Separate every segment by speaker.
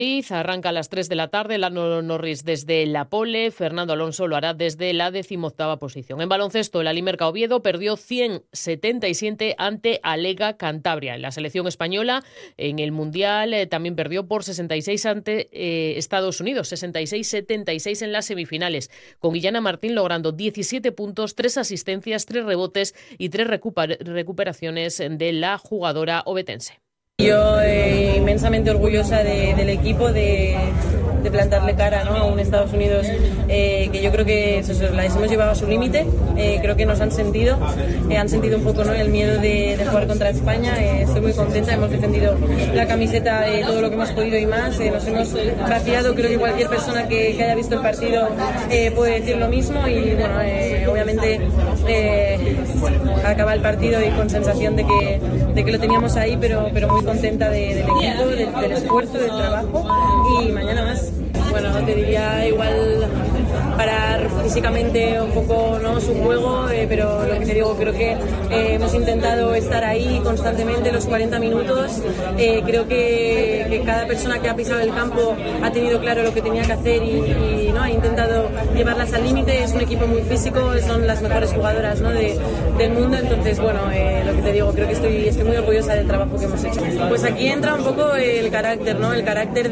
Speaker 1: Arranca a las 3 de la tarde, Lando Norris desde la pole, Fernando Alonso lo hará desde la 18ª posición. En baloncesto, el Alimerca Oviedo perdió 177 ante Alega Cantabria. En la selección española, en el Mundial, también perdió por 66 ante Estados Unidos, 66-76 en las semifinales, con Guillana Martín logrando 17 puntos, 3 asistencias, 3 rebotes y 3 recuperaciones de la jugadora ovetense.
Speaker 2: Yo inmensamente orgullosa del equipo, de plantarle cara, ¿no?, a un Estados Unidos que yo creo que las hemos llevado a su límite. Creo que nos han sentido un poco, ¿no?, el miedo de jugar contra España. Estoy muy contenta, hemos defendido la camiseta todo lo que hemos podido y más. Nos hemos vaciado, creo que cualquier persona que haya visto el partido puede decir lo mismo y bueno, obviamente acaba el partido y con sensación de que lo teníamos ahí, pero muy contenta del equipo, del esfuerzo, del trabajo y mañana más. Bueno, te diría igual parar físicamente un poco, ¿no?, su juego, pero lo que te digo, creo que hemos intentado estar ahí constantemente los 40 minutos. Creo que cada persona que ha pisado el campo ha tenido claro lo que tenía que hacer y ¿no?, ha intentado llevarlas al límite. Es un equipo muy físico, son las mejores jugadoras, ¿no?, del mundo. Entonces, bueno, lo que te digo, creo que estoy muy orgullosa del trabajo que hemos hecho. Pues aquí entra un poco el carácter, ¿no?, el carácter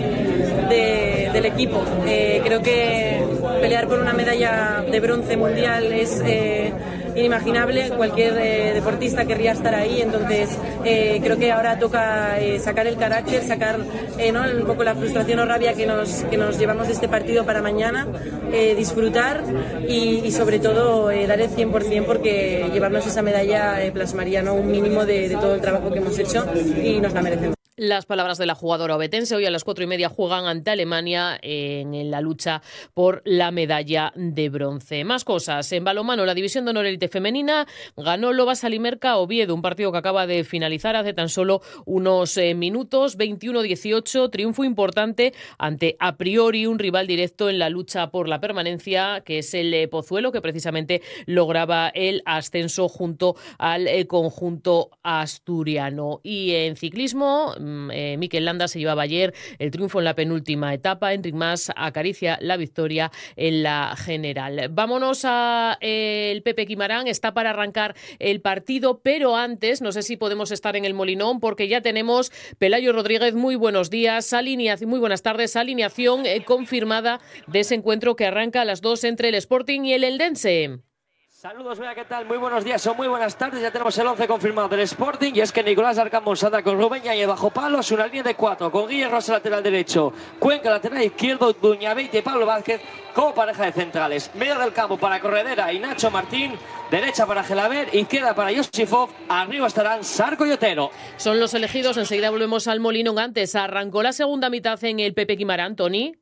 Speaker 2: del equipo. Creo que pelear por una medalla de bronce mundial es inimaginable. Cualquier deportista querría estar ahí. Entonces creo que ahora toca sacar el carácter, sacar ¿no?, un poco la frustración o rabia que nos llevamos de este partido para mañana, disfrutar y sobre todo dar el 100%, porque llevarnos esa medalla plasmaría, ¿no?, un mínimo de todo el trabajo que hemos hecho y nos la merecemos.
Speaker 1: Las palabras de la jugadora ovetense. Hoy a las 4:30 juegan ante Alemania en la lucha por la medalla de bronce. Más cosas. En balonmano, la división de honor élite femenina ganó Lobas Alimerca Oviedo, un partido que acaba de finalizar hace tan solo unos minutos. 21-18, triunfo importante ante a priori un rival directo en la lucha por la permanencia, que es el Pozuelo, que precisamente lograba el ascenso junto al conjunto asturiano. Y en ciclismo, Mikel Landa se llevaba ayer el triunfo en la penúltima etapa. Enric Mas acaricia la victoria en la general. Vámonos a el Pepe Quimarán. Está para arrancar el partido, pero antes no sé si podemos estar en el Molinón, porque ya tenemos Pelayo Rodríguez. Muy buenos días, muy buenas tardes. Alineación confirmada de ese encuentro que arranca a las 2 entre el Sporting y el Eldense.
Speaker 3: Saludos, vea qué tal, muy buenos días o muy buenas tardes. Ya tenemos el 11 confirmado del Sporting, y es que Nicolás Arcán Monsada con Rubén Yáñez bajo palos, una línea de 4 con Guille Rosa lateral derecho, Cuenca lateral izquierdo, Duñabeite y Pablo Vázquez como pareja de centrales. Medio del campo para Corredera y Nacho Martín, derecha para Gelaber, izquierda para Josifov, arriba estarán Sarco y Otero.
Speaker 1: Son los elegidos. Enseguida volvemos al Molinón. Antes arrancó la segunda mitad en el Pepe Quimarán, Tony.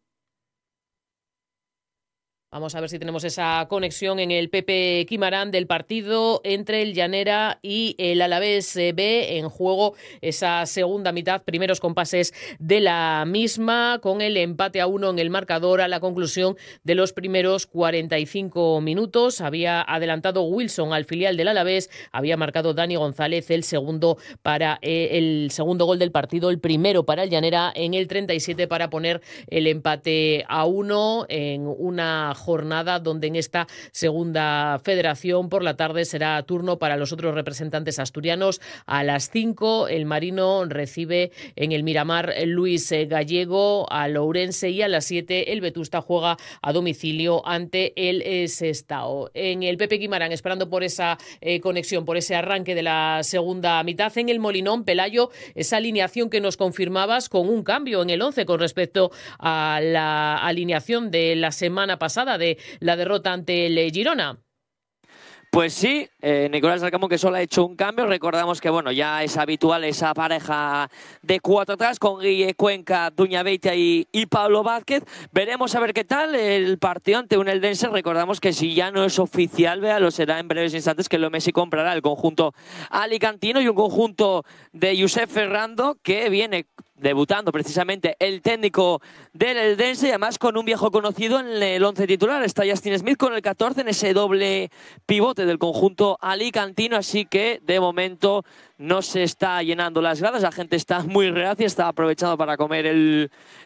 Speaker 1: Vamos a ver si tenemos esa conexión en el Pepe Quimarán del partido entre el Llanera y el Alavés B. En juego esa segunda mitad, primeros compases de la misma, con el empate a 1 en el marcador a la conclusión de los primeros 45 minutos. Había adelantado Wilson al filial del Alavés, había marcado Dani González el segundo gol del partido, el primero para el Llanera en el 37 para poner el empate a 1 en una jornada donde en esta segunda federación por la tarde será turno para los otros representantes asturianos. A las 5 el Marino recibe en el Miramar Luis Gallego al Ourense, y a las 7 el Vetusta juega a domicilio ante el Sestao. En el Pepe Quimarán, esperando por esa conexión, por ese arranque de la segunda mitad. En el Molinón, Pelayo, esa alineación que nos confirmabas con un cambio en el 11 con respecto a la alineación de la semana pasada, de la derrota ante el Girona.
Speaker 3: Pues sí, Nicolás Arcamón, que solo ha hecho un cambio. Recordamos que bueno, ya es habitual esa pareja de 4 atrás con Guille, Cuenca, Duñabeite y Pablo Vázquez. Veremos a ver qué tal el partido ante un Eldense. Recordamos que si ya no es oficial, vea, lo será en breves instantes, que Leo Messi comprará el conjunto alicantino y un conjunto de Josep Ferrando, que viene debutando precisamente el técnico del Eldense, y además con un viejo conocido en el 11 titular. Está Justin Smith con el 14 en ese doble pivote del conjunto alicantino, así que de momento no se está llenando las gradas, la gente está muy reacia, está aprovechando para comer el